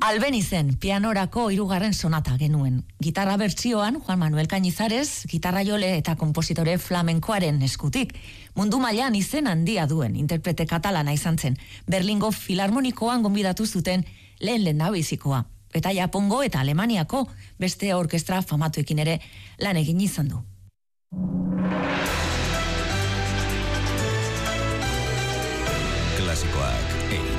Albenizen pianorako 3. sonata genuen. Gitarra bertsioan Juan Manuel Cañizares, gitarra jole eta konpositore flamenkoaren eskutik. Mundu mailan izen handia duen interprete katalana izan zen. Berlingo Filarmonikoan gonbidatu zuten lehen lehendabizikoa. Eta Japongo eta Alemaniako beste orkestra famatuekin ere lan egin izan du.